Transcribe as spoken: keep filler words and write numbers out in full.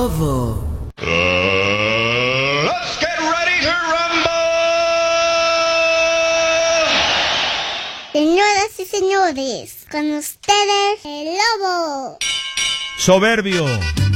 lobo. Uh, let's get ready to rumble. Señoras y señores, con ustedes, el lobo. Soberbio.